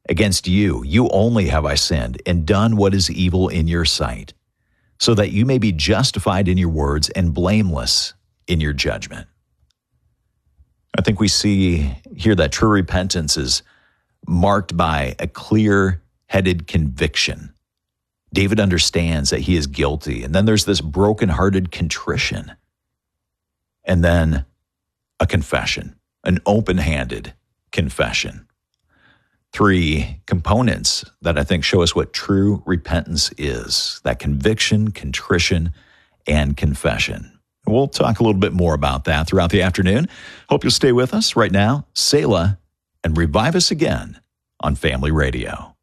Against you, you only have I sinned and done what is evil in your sight, so that you may be justified in your words and blameless in your judgment. I think we see here that true repentance is marked by a clear-headed conviction. David understands that he is guilty, and then there's this broken-hearted contrition, and then a confession, an open-handed confession. 3 components that I think show us what true repentance is: that conviction, contrition, and confession. We'll talk a little bit more about that throughout the afternoon. Hope you'll stay with us right now. Selah, and revive us again on Family Radio.